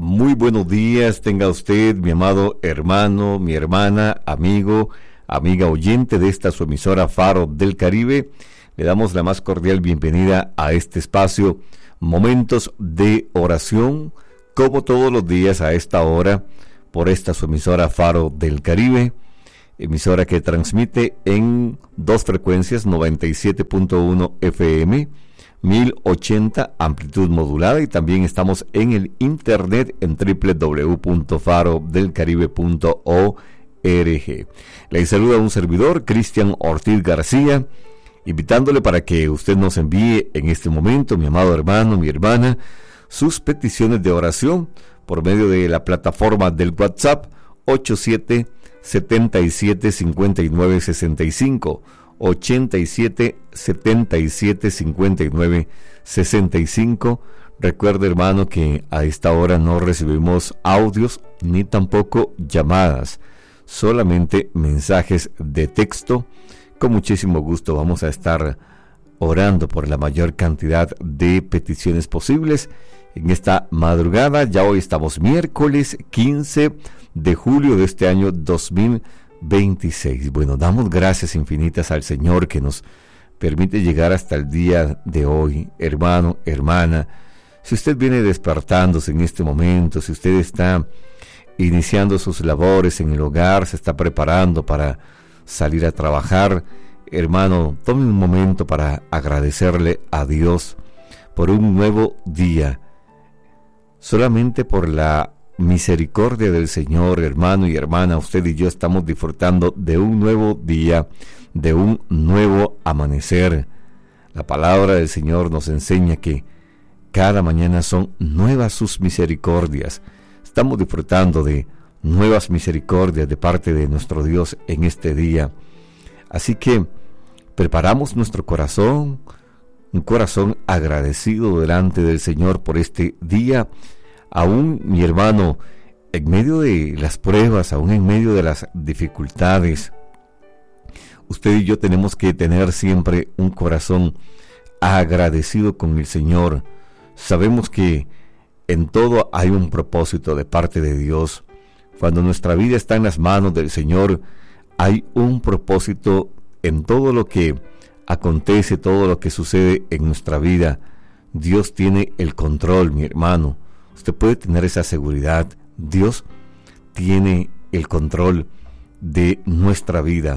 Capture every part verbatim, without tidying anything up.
Muy buenos días, tenga usted, mi amado hermano, mi hermana, amigo, amiga oyente de esta su emisora Faro del Caribe. Le damos la más cordial bienvenida a este espacio, Momentos de Oración, como todos los días a esta hora, por esta su emisora Faro del Caribe, emisora que transmite en dos frecuencias, noventa y siete punto uno F M, mil ochenta amplitud modulada, y también estamos en el internet en doble u doble u doble u punto faro del caribe punto org. Le saluda un servidor, Cristian Ortiz García, invitándole para que usted nos envíe en este momento, mi amado hermano, mi hermana, sus peticiones de oración por medio de la plataforma del WhatsApp ochenta y siete, setenta y siete, cincuenta y nueve, sesenta y cinco, ochenta y siete, setenta y siete, cincuenta y nueve, sesenta y cinco. Recuerde, hermano, que a esta hora no recibimos audios ni tampoco llamadas, solamente mensajes de texto. Con muchísimo gusto vamos a estar orando por la mayor cantidad de peticiones posibles en esta madrugada. Ya hoy estamos miércoles quince de julio de este año dos mil veintiséis. Bueno, damos gracias infinitas al Señor que nos permite llegar hasta el día de hoy. Hermano, hermana, si usted viene despertándose en este momento, si usted está iniciando sus labores en el hogar, se está preparando para salir a trabajar, hermano, tome un momento para agradecerle a Dios por un nuevo día. Solamente por la misericordia del Señor, hermano y hermana, usted y yo estamos disfrutando de un nuevo día, de un nuevo amanecer. La palabra del Señor nos enseña que cada mañana son nuevas sus misericordias. Estamos disfrutando de nuevas misericordias de parte de nuestro Dios en este día. Así que preparamos nuestro corazón, un corazón agradecido delante del Señor por este día. Aún, mi hermano, en medio de las pruebas, aún en medio de las dificultades, usted y yo tenemos que tener siempre un corazón agradecido con el Señor. Sabemos que en todo hay un propósito de parte de Dios. Cuando nuestra vida está en las manos del Señor, hay un propósito en todo lo que acontece, todo lo que sucede en nuestra vida. Dios tiene el control, mi hermano. Usted puede tener esa seguridad. Dios tiene el control de nuestra vida.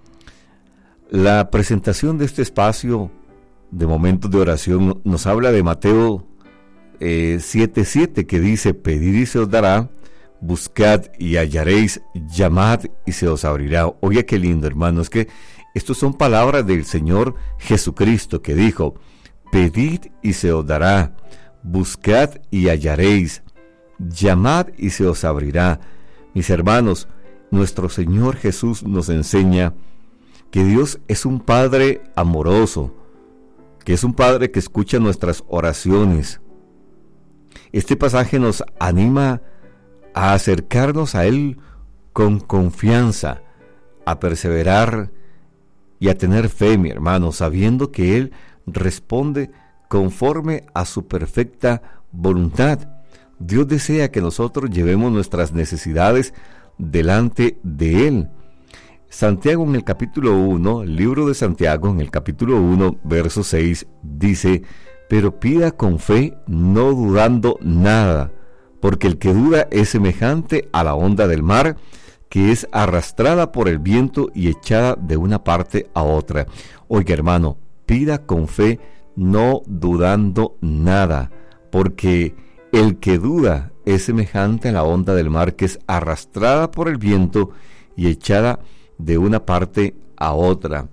La presentación de este espacio de momentos de oración nos habla de Mateo eh, siete siete, que dice: pedid y se os dará, buscad y hallaréis, llamad y se os abrirá. Oiga, qué lindo, hermano, es que estas son palabras del Señor Jesucristo, que dijo: pedid y se os dará, buscad y hallaréis, llamad y se os abrirá. Mis hermanos, nuestro Señor Jesús nos enseña que Dios es un Padre amoroso, que es un Padre que escucha nuestras oraciones. Este pasaje nos anima a acercarnos a Él con confianza, a perseverar y a tener fe, mi hermano, sabiendo que Él responde conforme a su perfecta voluntad. Dios desea que nosotros llevemos nuestras necesidades delante de Él. Santiago, en el capítulo uno, el libro de Santiago, en el capítulo uno, verso seis, dice: pero pida con fe, no dudando nada, porque el que duda es semejante a la onda del mar, que es arrastrada por el viento y echada de una parte a otra. Oiga, hermano, pida con fe, no dudando nada, porque el que duda es semejante a la onda del mar, que es arrastrada por el viento y echada de una parte a otra.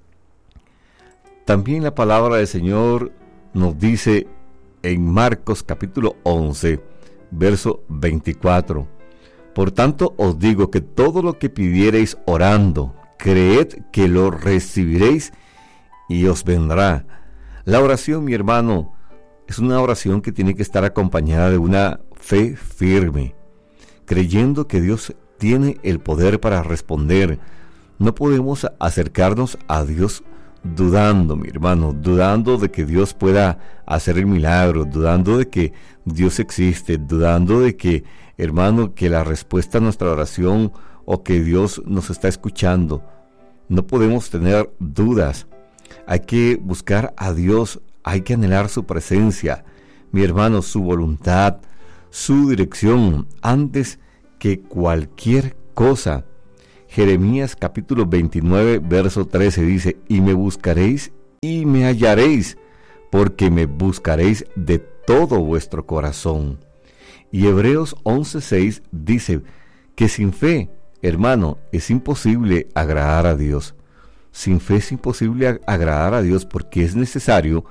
También la palabra del Señor nos dice en Marcos capítulo once, verso veinticuatro: por tanto os digo que todo lo que pidiereis orando, creed que lo recibiréis y os vendrá. La oración, mi hermano, es una oración que tiene que estar acompañada de una fe firme, creyendo que Dios tiene el poder para responder. No podemos acercarnos a Dios dudando, mi hermano, dudando de que Dios pueda hacer el milagro, dudando de que Dios existe, dudando de que, hermano, que la respuesta a nuestra oración o que Dios nos está escuchando. No podemos tener dudas. Hay que buscar a Dios, hay que anhelar su presencia, mi hermano, su voluntad, su dirección, antes que cualquier cosa. Jeremías capítulo veintinueve, verso trece dice: y me buscaréis y me hallaréis, porque me buscaréis de todo vuestro corazón. Y Hebreos once seis dice que sin fe, hermano, es imposible agradar a Dios. Sin fe es imposible agradar a Dios, porque es necesario